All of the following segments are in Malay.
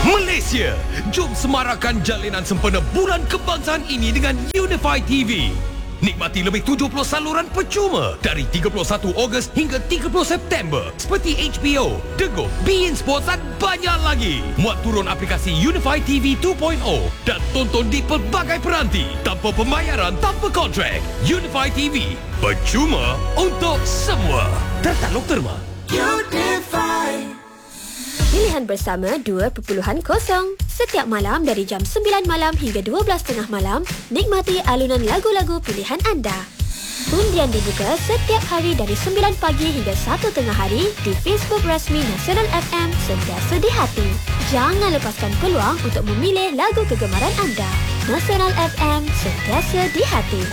Malaysia, jom semarakkan jalinan sempena Bulan Kebangsaan ini dengan Unify TV. Nikmati lebih 70 saluran percuma dari 31 Ogos hingga 30 September seperti HBO, Dego, beIN Sports dan banyak lagi. Muat turun aplikasi Unify TV 2.0 dan tonton di pelbagai peranti tanpa pembayaran, tanpa kontrak. Unify TV, percuma untuk semua. Tertaluk terma. Unify. Pilihan bersama 2.0. Setiap malam dari jam 9 malam hingga 12.30 malam, nikmati alunan lagu-lagu pilihan anda. Undian dibuka setiap hari dari 9 pagi hingga 1 tengah hari di Facebook rasmi Nasional FM Sentiasa di Hati. Jangan lepaskan peluang untuk memilih lagu kegemaran anda. Nasional FM Sentiasa di Hati.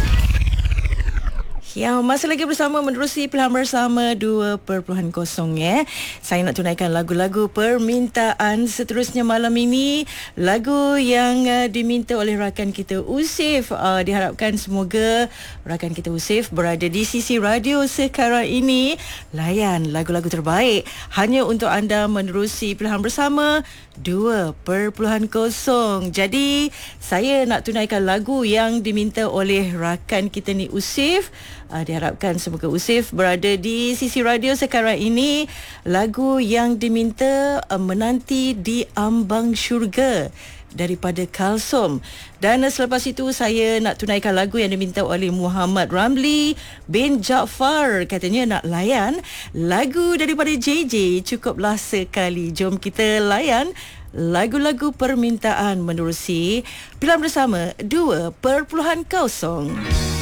Ya, masih lagi bersama menerusi pilihan bersama 2.0 ya. Saya nak tunaikan lagu-lagu permintaan seterusnya malam ini. Lagu yang diminta oleh rakan kita Usif. Diharapkan semoga rakan kita Usif berada di sisi radio sekarang ini. Layan lagu-lagu terbaik hanya untuk anda menerusi pilihan bersama 2.0. Jadi saya nak tunaikan lagu yang diminta oleh rakan kita ni Usif. Diharapkan semoga Usif berada di sisi radio sekarang ini. Lagu yang diminta Menanti di Ambang Syurga daripada Kalsom. Dan selepas itu saya nak tunaikan lagu yang diminta oleh Muhammad Ramli bin Jaafar. Katanya nak layan lagu daripada JJ, Cukuplah Sekali. Jom kita layan lagu-lagu permintaan menerusi pilihan bersama 2.0.